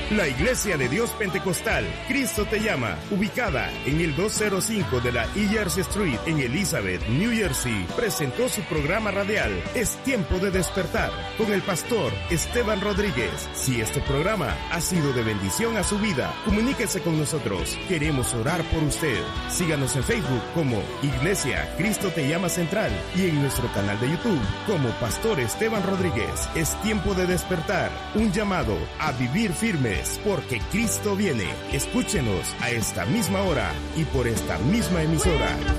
La Iglesia de Dios Pentecostal, Cristo te llama, ubicada en el 205 de la Ears Street en Elizabeth, New Jersey, presentó su programa radial Es Tiempo de Despertar con el pastor Esteban Rodríguez. Si este programa ha sido de bendición a su vida, comuníquese con nosotros. Queremos orar por usted. Síganos en Facebook como Iglesia Cristo te llama Central y en nuestro canal de YouTube como Pastor Esteban Rodríguez. Es tiempo de despertar, un llamado a vivir firmes porque Cristo viene. Escúchenos a esta misma hora y por esta misma emisora.